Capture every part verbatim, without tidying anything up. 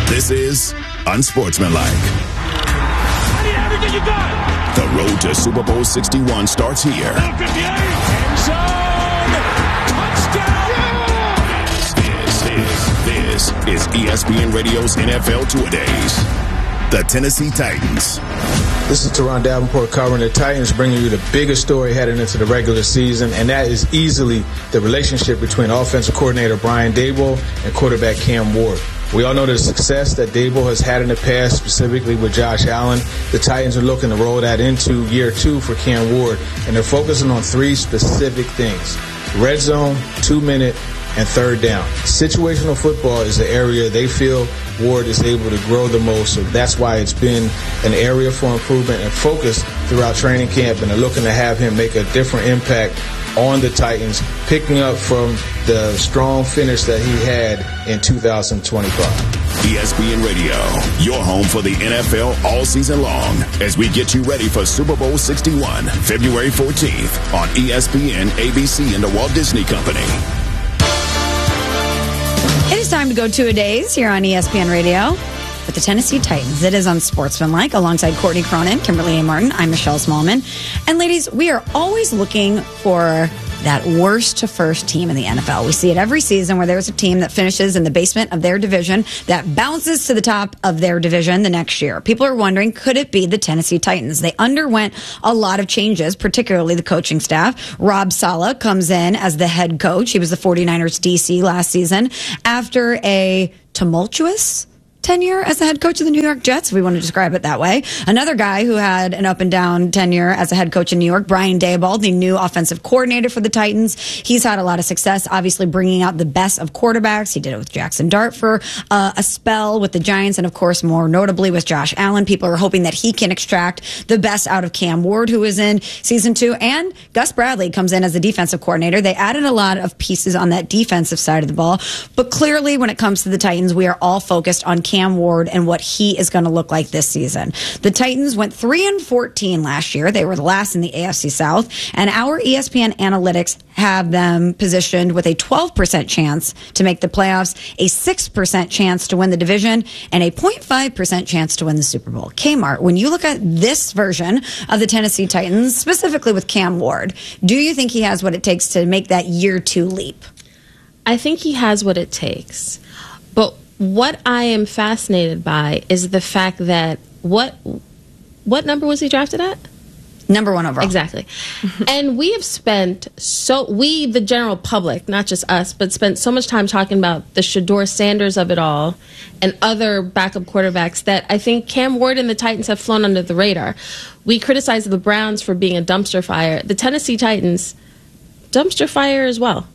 This is Unsportsmanlike. I need everything you got. The road to Super Bowl sixty-one starts here. End zone. Touchdown. This, this, this is E S P N Radio's N F L Two-A-Days. The Tennessee Titans. This is Teron Davenport covering the Titans, bringing you the biggest story heading into the regular season, and that is easily the relationship between offensive coordinator Brian Daboll and quarterback Cam Ward. We all know the success that Daboll has had in the past, specifically with Josh Allen. The Titans are looking to roll that into year two for Cam Ward, and they're focusing on three specific things: red zone, two-minute, and third down. Situational football is the area they feel Ward is able to grow the most, so that's why it's been an area for improvement and focus throughout training camp, and they're looking to have him make a different impact on the Titans, picking up from the strong finish that he had in two thousand twenty-five. E S P N Radio, your home for the N F L all season long, as we get you ready for Super Bowl sixty-one, February fourteenth on E S P N, A B C, and the Walt Disney Company. It is time to go two-a-days here on E S P N Radio with the Tennessee Titans. It is Unsportsmanlike alongside Courtney Cronin, Kimberly A. Martin. I'm Michelle Smallman. And ladies, we are always looking for that worst to first team in the N F L. We see it every season where there's a team that finishes in the basement of their division that bounces to the top of their division the next year. People are wondering, could it be the Tennessee Titans? They underwent a lot of changes, particularly the coaching staff. Rob Saleh comes in as the head coach. He was the 49ers D C last season after a tumultuous tenure as the head coach of the New York Jets, if we want to describe it that way. Another guy who had an up and down tenure as a head coach in New York, Brian Daboll, the new offensive coordinator for the Titans. He's had a lot of success, obviously bringing out the best of quarterbacks. He did it with Jackson Dart for uh, a spell with the Giants, and of course, more notably with Josh Allen. People are hoping that he can extract the best out of Cam Ward, who is in season two, and Gus Bradley comes in as the defensive coordinator. They added a lot of pieces on that defensive side of the ball, but clearly when it comes to the Titans, we are all focused on Cam Cam Ward and what he is going to look like this season. The Titans went three and fourteen last year. They were the last in the A F C South, and our E S P N analytics have them positioned with a twelve percent chance to make the playoffs, a six percent chance to win the division, and a zero point five percent chance to win the Super Bowl. Kmart, when you look at this version of the Tennessee Titans, specifically with Cam Ward, do you think he has what it takes to make that year two leap? I think he has what it takes. But what I am fascinated by is the fact that what what number was he drafted at? Number one overall. Exactly. And we have spent so, we, the general public, not just us, but spent so much time talking about the Shedeur Sanders of it all and other backup quarterbacks that I think Cam Ward and the Titans have flown under the radar. We criticized the Browns for being a dumpster fire. The Tennessee Titans, dumpster fire as well.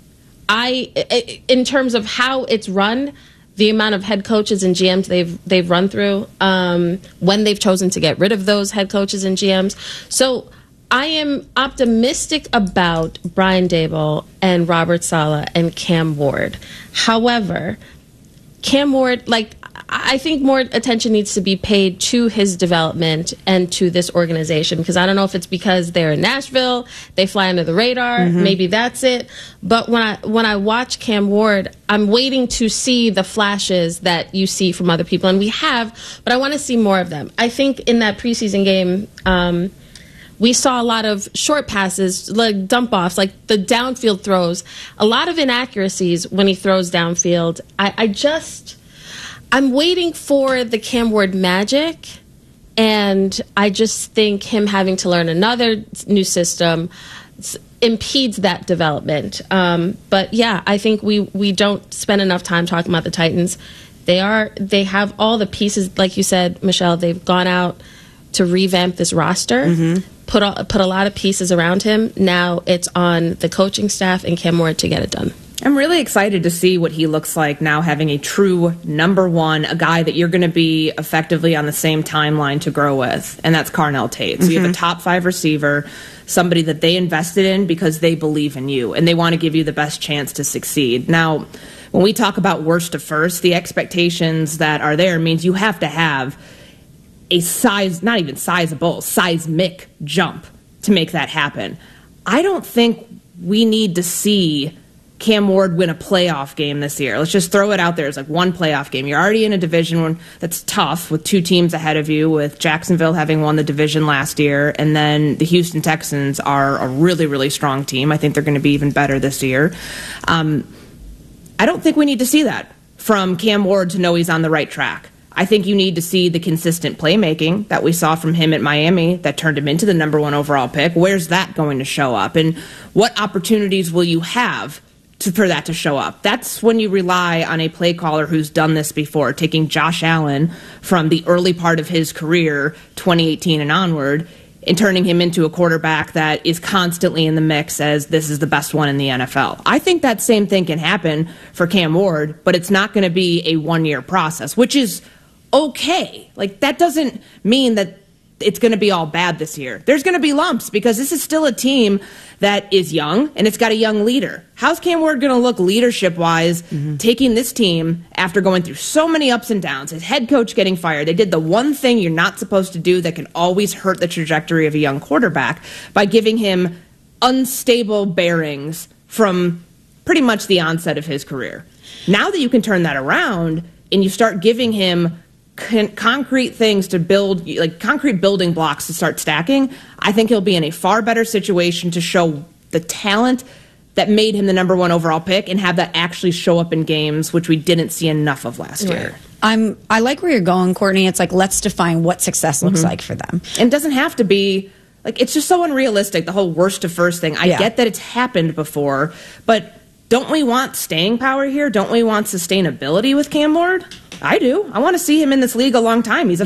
I, in terms of how it's run, the amount of head coaches and G Ms they've they've run through, um, when they've chosen to get rid of those head coaches and G Ms. So I am optimistic about Brian Daboll and Robert Saleh and Cam Ward. However, Cam Ward, like, I think more attention needs to be paid to his development and to this organization, because I don't know if it's because they're in Nashville, they fly under the radar, mm-hmm. maybe that's it. But when I when I watch Cam Ward, I'm waiting to see the flashes that you see from other people, and we have, but I want to see more of them. I think in that preseason game, um, we saw a lot of short passes, like dump offs, like the downfield throws, a lot of inaccuracies when he throws downfield. I, I just... I'm waiting for the Cam Ward magic, and I just think him having to learn another new system impedes that development. Um, but yeah, I think we, we don't spend enough time talking about the Titans. They are they have all the pieces, like you said, Michelle. They've gone out to revamp this roster, mm-hmm. put a, put a lot of pieces around him. Now it's on the coaching staff and Cam Ward to get it done. I'm really excited to see what he looks like now, having a true number one, a guy that you're going to be effectively on the same timeline to grow with, and that's Carnell Tate. So mm-hmm. you have a top five receiver, somebody that they invested in because they believe in you, and they want to give you the best chance to succeed. Now, when we talk about worst to first, the expectations that are there means you have to have a size, not even sizable, seismic jump to make that happen. I don't think we need to see Cam Ward win a playoff game this year. Let's just throw it out there as like one playoff game. You're already in a division that's tough with two teams ahead of you, with Jacksonville having won the division last year, and then the Houston Texans are a really, really strong team. I think they're going to be even better this year. Um, I don't think we need to see that from Cam Ward to know he's on the right track. I think you need to see the consistent playmaking that we saw from him at Miami that turned him into the number one overall pick. Where's that going to show up? And what opportunities will you have to, for that to show up? That's when you rely on a play caller who's done this before, taking Josh Allen from the early part of his career, twenty eighteen and onward, and turning him into a quarterback that is constantly in the mix as this is the best one in the N F L. I think that same thing can happen for Cam Ward, but it's not going to be a one-year process, which is okay. Like, that doesn't mean that it's going to be all bad this year. There's going to be lumps because this is still a team that is young and it's got a young leader. How's Cam Ward going to look leadership-wise mm-hmm. taking this team after going through so many ups and downs? His head coach getting fired. They did the one thing you're not supposed to do that can always hurt the trajectory of a young quarterback by giving him unstable bearings from pretty much the onset of his career. Now that you can turn that around and you start giving him Con- concrete things to build, like concrete building blocks to start stacking, I think he'll be in a far better situation to show the talent that made him the number one overall pick and have that actually show up in games, which we didn't see enough of last right. year. I'm, I like where you're going, Courtney. It's like, let's define what success looks mm-hmm. like for them. And it doesn't have to be, like, it's just so unrealistic, the whole worst to first thing. I yeah. get that it's happened before, but don't we want staying power here? Don't we want sustainability with Cam Ward? I do. I want to see him in this league a long time. He's a